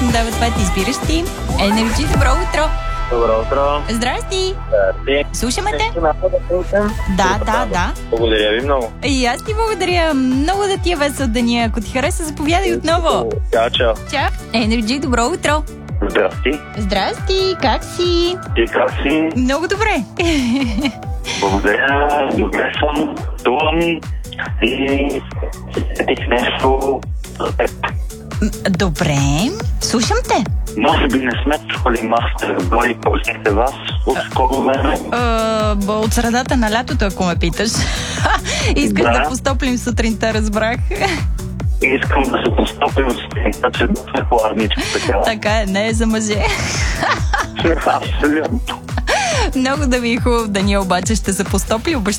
дава това, ти избираш ти. Енерджи, добро утро. Добро утро. Здрасти. Здрасти. Слушаме те. Да. Да. Благодаря ви много. И аз ти благодаря. Много да ти е весел деня. Ако ти хареса, заповядай отново. Чао. Чао. Енерджи, добро утро. Здрасти. Здрасти, как си? И как си? Много добре. Благодаря. Добре съм. Тувам и сетих нещо за теб. Добре, слушам те. Може би не сме чували Мастер Бой, пуснете вас от скоро време. От средата на лятото, ако ме питаш. Исках да постоплим сутринта, разбрах. Искам да се постъпим сутринта, че да сме хладничко така. Така е, не е за мъже. Абсолютно. Много да ви е хубав деня, обаче ще се постопли,